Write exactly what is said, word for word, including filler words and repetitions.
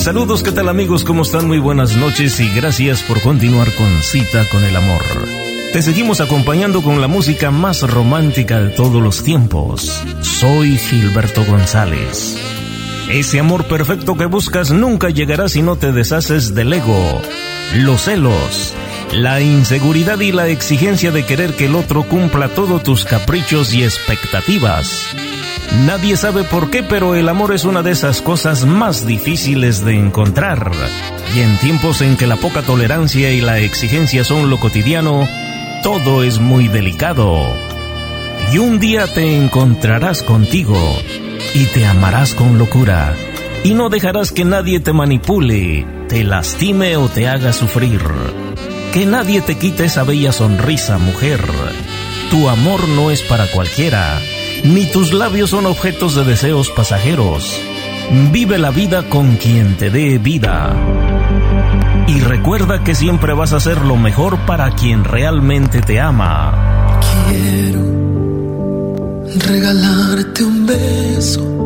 Saludos, ¿qué tal amigos? ¿Cómo están? Muy buenas noches y gracias por continuar con Cita con el Amor. Te seguimos acompañando con la música más romántica de todos los tiempos. Soy Gilberto González. Ese amor perfecto que buscas nunca llegará si no te deshaces del ego, los celos, la inseguridad y la exigencia de querer que el otro cumpla todos tus caprichos y expectativas. Nadie sabe por qué, pero el amor es una de esas cosas más difíciles de encontrar. Y en tiempos en que la poca tolerancia y la exigencia son lo cotidiano, todo es muy delicado. Y un día te encontrarás contigo y te amarás con locura. Y no dejarás que nadie te manipule, te lastime o te haga sufrir. Que nadie te quite esa bella sonrisa, mujer. Tu amor no es para cualquiera, ni tus labios son objetos de deseos pasajeros. Vive la vida con quien te dé vida. Y recuerda que siempre vas a hacer lo mejor para quien realmente te ama. Quiero regalarte un beso